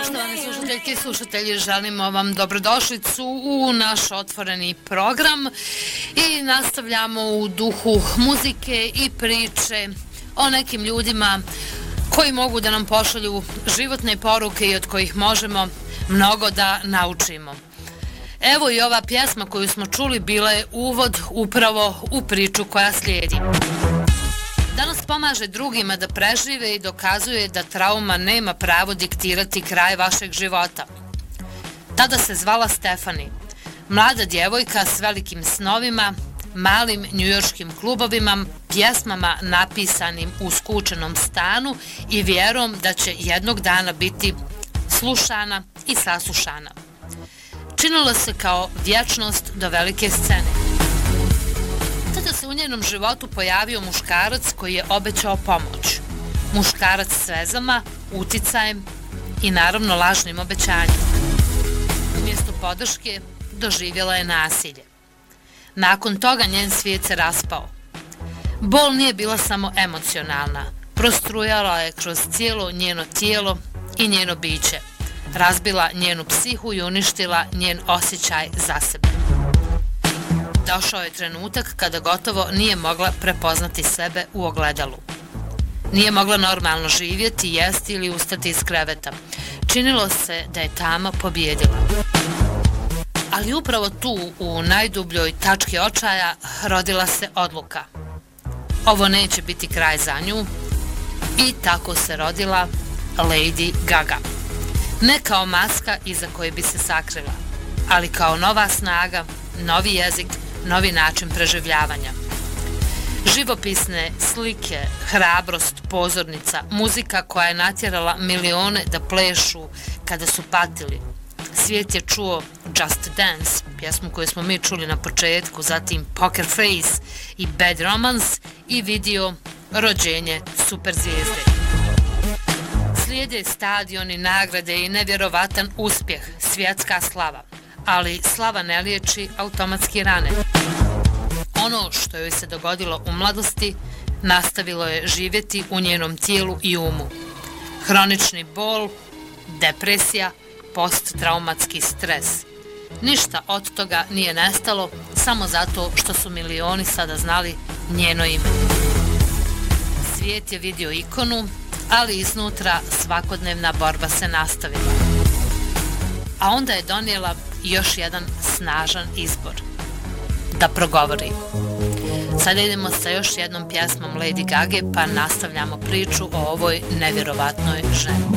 Poštovani slušateljke i slušatelji, želimo vam dobrodošlicu u naš otvoreni program i nastavljamo u duhu muzike i priče o nekim ljudima koji mogu da nam pošalju životne poruke i od kojih možemo mnogo da naučimo. Evo i ova pjesma koju smo čuli bila je uvod upravo u priču koja slijedi. Danas pomaže drugima da prežive i dokazuje da trauma nema pravo diktirati kraj vašeg života. Tada se zvala Stefani, mlada djevojka s velikim snovima, malim njujorškim klubovima, pjesmama napisanim u skučenom stanu i vjerom da će jednog dana biti slušana i saslušana. Činilo se kao vječnost do velike scene. Tada se u njenom životu pojavio muškarac koji je obećao pomoć. Muškarac s vezama, uticajem i naravno lažnim obećanjem. Umjesto podrške doživjela je nasilje. Nakon toga njen svijet se raspao. Bol nije bila samo emocionalna, prostrujala je kroz cijelo njeno tijelo i njeno biće. Razbila njenu psihu i uništila njen osjećaj za sebe. Došao je trenutak kada gotovo nije mogla prepoznati sebe u ogledalu. Nije mogla normalno živjeti, jesti ili ustati iz kreveta. Činilo se da je tama pobjedila. Ali upravo tu, u najdubljoj tački očaja, rodila se odluka. Ovo neće biti kraj za nju i tako se rodila Lady Gaga. Ne kao maska iza koje bi se sakrila, ali kao nova snaga, novi jezik, novi način preživljavanja. Živopisne slike, hrabrost, pozornica, muzika koja je natjerala milione da plešu kada su patili. Svijet je čuo Just Dance, pjesmu koju smo mi čuli na početku, zatim Poker Face i Bad Romance i vidio rođenje superzvijezde. Slijede stadioni, nagrade i nevjerovatan uspjeh, svjetska slava. Ali slava ne liječi automatski rane. Ono što joj se dogodilo u mladosti nastavilo je živjeti u njenom tijelu i umu. Hronični bol, depresija, posttraumatski stres. Ništa od toga nije nestalo samo zato što su milioni sada znali njeno ime. Svijet je vidio ikonu, ali iznutra svakodnevna borba se nastavila. A onda je donijela još jedan snažan izbor. Da progovori. Sada idemo sa još jednom pjesmom Lady Gage pa nastavljamo priču o ovoj nevjerovatnoj ženi.